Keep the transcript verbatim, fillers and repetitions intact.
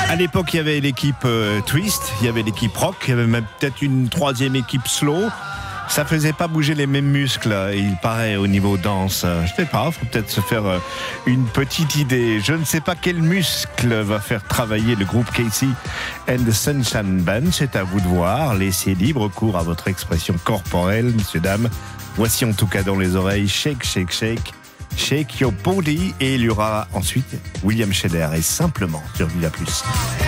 À l'époque, il y avait l'équipe euh, Twist, il y avait l'équipe Rock, il y avait même peut-être une troisième équipe Slow. Ça faisait pas bouger les mêmes muscles, il paraît, au niveau danse. Je sais pas, faut peut-être se faire une petite idée. Je ne sais pas quel muscle va faire travailler le groupe Casey and the Sunshine Band. C'est à vous de voir. Laissez libre cours à votre expression corporelle, messieurs, dames. Voici en tout cas dans les oreilles Shake, Shake, Shake, Shake Your Body. Et il y aura ensuite William Scheller et Simplement sur Villa Plus.